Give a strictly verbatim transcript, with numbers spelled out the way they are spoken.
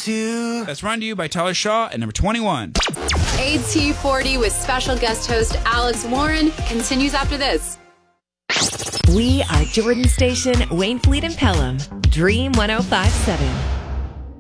to. That's Run to You by Tyler Shaw at number twenty-one. A T forty with special guest host Alex Warren continues after this. We are Jordan Station, Wayne Fleet and Pelham. Dream one oh five point seven.